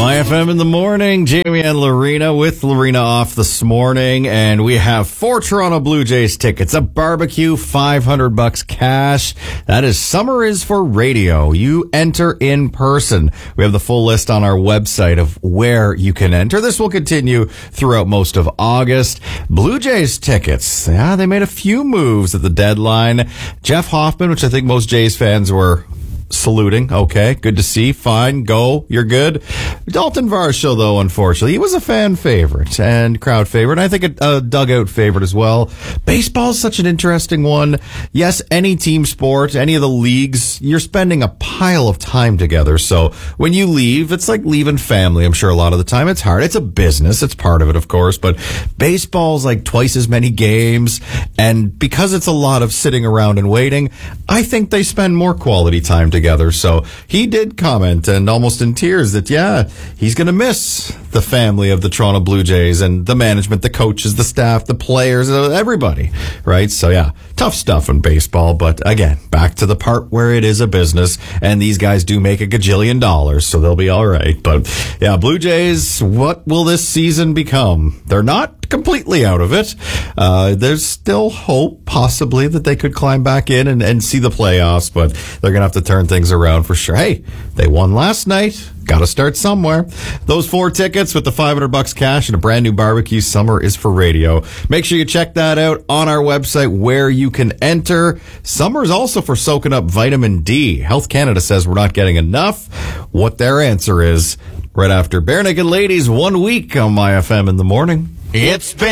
My FM in the morning, Jamie and Lorena with Lorena off this morning, and we have 4 Toronto Blue Jays tickets, a barbecue, $500 cash. That is Summer is for Radio. You enter in person. We have the full list on our website of where you can enter. This will continue throughout most of August. Blue Jays tickets. Yeah, they made a few moves at the deadline. Jeff Hoffman, which I think most Jays fans were saluting. Okay, good to see. Fine, go. You're good. Dalton Varsho, though, unfortunately, he was a fan favorite and crowd favorite. I think a dugout favorite as well. Baseball's such an interesting one. Yes, any team sport, any of the leagues, you're spending a pile of time together. So when you leave, it's like leaving family. I'm sure a lot of the time it's hard. It's a business. It's part of it, of course. But baseball's like twice as many games. And because it's a lot of sitting around and waiting, I think they spend more quality time together. So he did comment, and almost in tears, that, yeah, he's going to miss the family of the Toronto Blue Jays and the management, the coaches, the staff, the players, everybody, right? So, yeah, tough stuff in baseball. But again, back to the part where it is a business, and these guys do make a gajillion dollars, so they'll be all right. But, yeah, Blue Jays, what will this season become? They're not completely out of it. There's still hope, possibly, that they could climb back in and see the playoffs, but they're going to have to turn things around for sure. Hey, they won last night. Got to start somewhere. Those 4 tickets with the $500 cash and a brand new barbecue, Summer is for Radio. Make sure you check that out on our website where you can enter. Summer is also for soaking up vitamin D. Health Canada says we're not getting enough. What their answer is right after Bare Naked Ladies 1 week on My FM in the morning. It's been